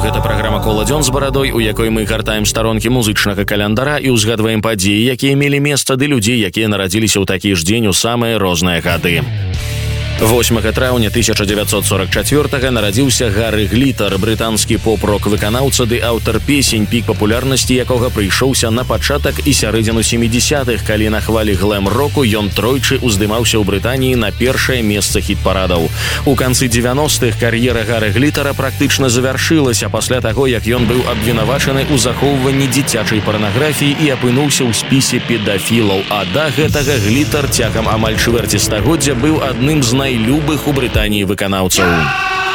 гэта праграма «Коладзён з барадой», у якой мы гартаем старонкі музычнага календара і ўзгадваем падзеі, якія мелі месца, ды людзей, якія нарадзіліся ў такі ж дзень у самыя розныя гады. 8 траўня 1944 нарадзіўся Гаррі Глітар, брытанскі поп-рок выканаўца ды аўтар песень, пік папулярнасці якога прыйшоўся на пачатак і сярэдзіну 70-х, калі на хвалі глэм-року ён тройчы ўздымаўся ў Брытаніі на першае месца хіт-парадаў. У канцы 90-х кар'ера Гаррі Глітара практычна завяршылася пасля таго, як ён быў абвінавачаны ў захоўванні дзіцячай парнаграфіі і апынуўся ў спісе педафілаў, а да гэтага Глітар цягам амаль чвэрці стагоддзя быў адным з найлюбых у Брытаніі выканаўцаў.